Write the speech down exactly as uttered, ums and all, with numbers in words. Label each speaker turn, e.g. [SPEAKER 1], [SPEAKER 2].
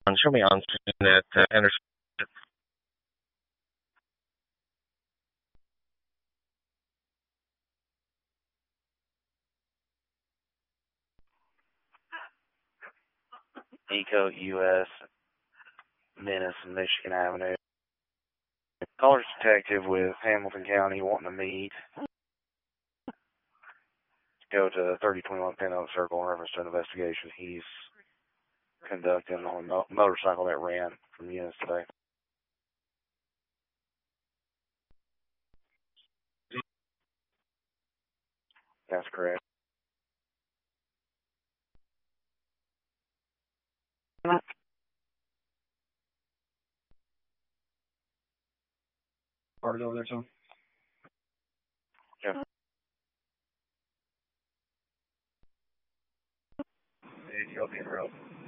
[SPEAKER 1] Um, show me on scene at uh, Anderson. Eco U S Menace and Michigan Avenue. Caller's detective with Hamilton County wanting to meet. Go to thirty twenty-one Pin Oak Circle in reference to an investigation he's conducting on a motorcycle that ran from Eunice today. That's correct. Party's over there, son? Yeah. Hey, you okay, bro?